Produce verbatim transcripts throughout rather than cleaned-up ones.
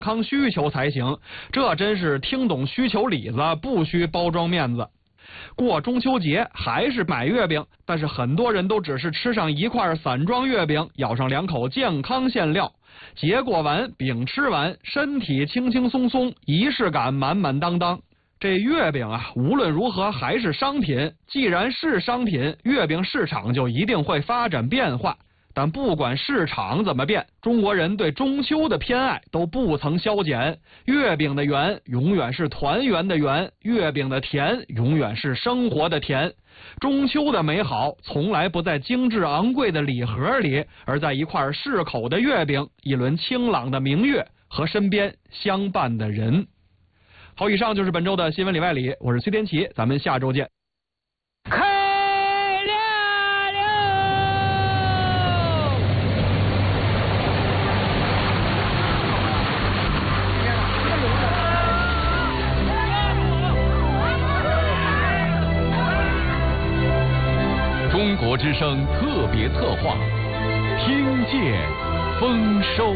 康需求才行，这真是听懂需求里子，不需包装面子。过中秋节还是买月饼，但是很多人都只是吃上一块散装月饼，咬上两口健康馅料。节过完，饼吃完，身体轻轻松松，仪式感满满当当。这月饼啊，无论如何还是商品，既然是商品，月饼市场就一定会发展变化。但不管市场怎么变，中国人对中秋的偏爱都不曾消减。月饼的圆永远是团圆的圆，月饼的甜永远是生活的甜。中秋的美好从来不在精致昂贵的礼盒里，而在一块适口的月饼，一轮清朗的明月和身边相伴的人。好，以上就是本周的新闻里外里，我是崔天琪，咱们下周见。 中国之声特别策划，听见丰收。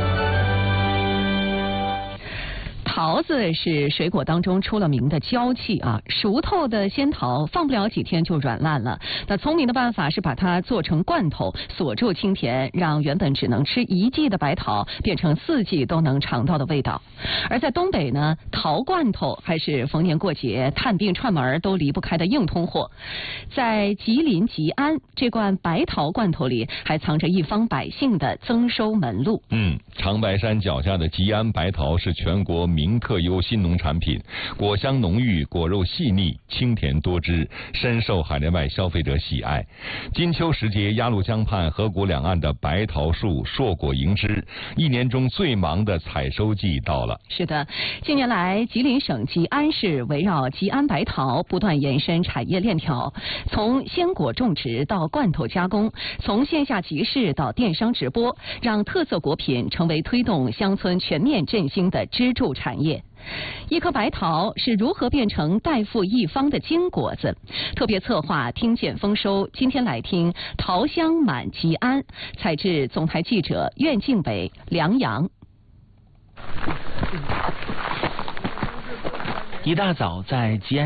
桃子是水果当中出了名的娇气啊，熟透的仙桃放不了几天就软烂了。那聪明的办法是把它做成罐头，锁住清甜，让原本只能吃一季的白桃变成四季都能尝到的味道。而在东北呢，桃罐头还是逢年过节、探病串门都离不开的硬通货。在吉林吉安，这罐白桃罐头里还藏着一方百姓的增收门路。 嗯，长白山脚下的吉安白桃是全国名特优新农产品，果香浓郁，果肉细腻，清甜多汁，深受海内外消费者喜爱。金秋时节，鸭绿江畔河谷两岸的白桃树硕果盈枝，一年中最忙的采收季到了。 是的，近年来，吉林省吉安市围绕吉安白桃不断延伸产业链条，从鲜果种植到罐头加工，从线下集市到电商直播，让特色果品成为推动乡村全面振兴的支柱产业。一颗白桃是如何变成代富一方的金果子？特别策划听见丰收，今天来听桃香满吉安，采制总台记者苑静北、梁阳。 一大早在吉安